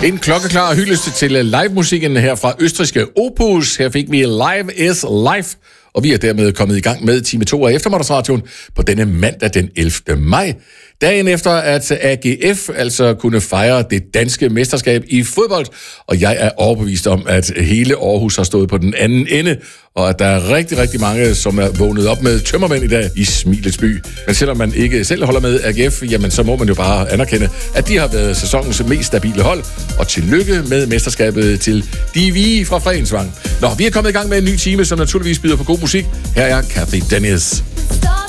En klokkeklar hyldest til live-musikken her fra østrigske Opus. Her fik vi Live is Life, og vi er dermed kommet i gang med time 2 af Eftermiddagsradioen på denne mandag den 11. maj. Dagen efter, at AGF altså kunne fejre det danske mesterskab i fodbold, og jeg er overbevist om, at hele Aarhus har stået på den anden ende, og at der er rigtig, rigtig mange, som er vågnet op med tømmermænd i dag i Smilets by. Men selvom man ikke selv holder med AGF, jamen så må man jo bare anerkende, at de har været sæsonens mest stabile hold, og tillykke med mesterskabet til De Hvide fra Fredensvang. Nå, vi er kommet i gang med en ny time, som naturligvis byder på god musik. Her er Cathy Dennis.